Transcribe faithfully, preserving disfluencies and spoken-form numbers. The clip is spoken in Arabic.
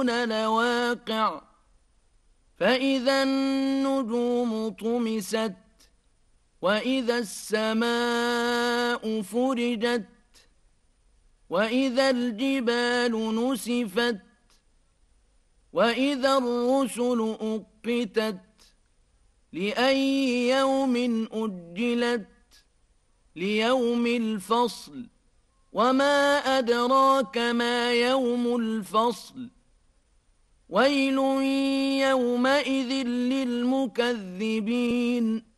توقنون لواقع فإذا النجوم طمست وإذا السماء فرجت وإذا الجبال نسفت وإذا الرسل أقتت لأي يوم أجلت ليوم الفصل وما أدراك ما يوم الفصل ويل يومئذ للمكذبين